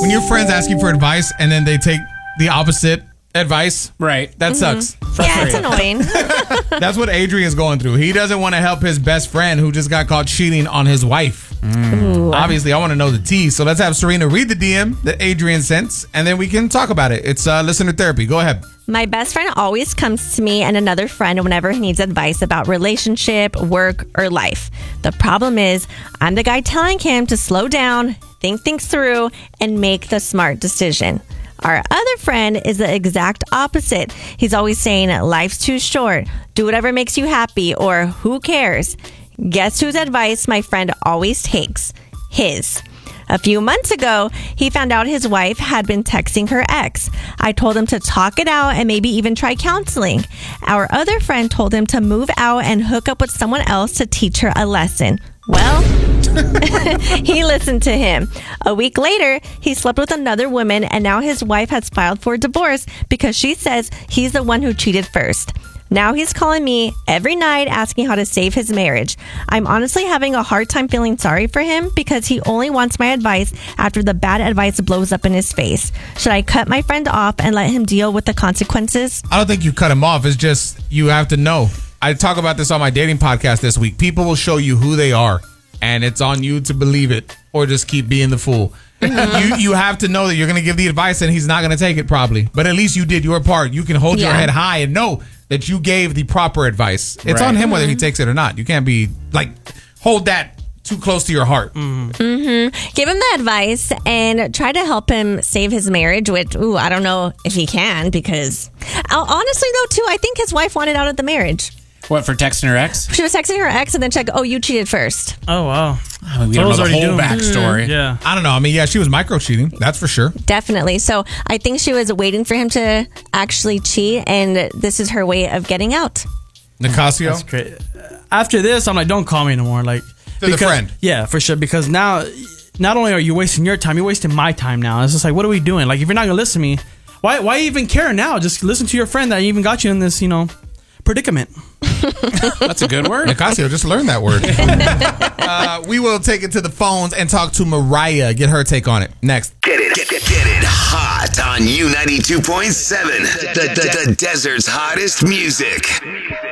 When your friends ask you for advice and then they take the opposite advice, right? That sucks. Yeah, it's annoying. That's what Adrian's going through. He doesn't want to help his best friend who just got caught cheating on his wife. Obviously, I want to know the tea. So let's have Serena read the DM that Adrian sent, and then we can talk about it. It's listener therapy. Go ahead. My best friend always comes to me and another friend whenever he needs advice about relationship, work, or life. The problem is, I'm the guy telling him to slow down, think things through, and make the smart decision. Our other friend is the exact opposite. He's always saying, life's too short, do whatever makes you happy, or who cares? Guess whose advice my friend always takes? His. A few months ago, he found out his wife had been texting her ex. I told him to talk it out and maybe even try counseling. Our other friend told him to move out and hook up with someone else to teach her a lesson. Well, he listened to him. A week later, he slept with another woman, and now his wife has filed for divorce because she says he's the one who cheated first. Now he's calling me every night asking how to save his marriage. I'm honestly having a hard time feeling sorry for him because he only wants my advice after the bad advice blows up in his face. Should I cut my friend off and let him deal with the consequences? I don't think you cut him off. It's just you have to know. I talk about this on my dating podcast this week. People will show you who they are, and it's on you to believe it or just keep being the fool. You have to know that you're going to give the advice and he's not going to take it probably. But at least you did your part. You can hold your head high and know that you gave the proper advice. It's on him whether he takes it or not. You can't be like, hold that too close to your heart. Give him the advice and try to help him save his marriage, which, I don't know if he can because, honestly though, too, I think his wife wanted out of the marriage. What, for texting her ex? She was texting her ex and then check, you cheated first. Oh, wow. We don't know the whole backstory. Yeah. I don't know. I mean, yeah, she was micro cheating. That's for sure. Definitely. So I think she was waiting for him to actually cheat, and this is her way of getting out. Nicasio? That's great. After this, I'm like, don't call me anymore. Like, To the friend. Yeah, for sure. Because now, not only are you wasting your time, you're wasting my time now. It's just like, what are we doing? Like, if you're not going to listen to me, why even care now? Just listen to your friend that even got you in this, predicament. That's a good word. Nicasio, just learn that word. We will take it to the phones and talk to Mariah. Get her take on it. Next. Get it hot on U92.7. The desert's hottest music.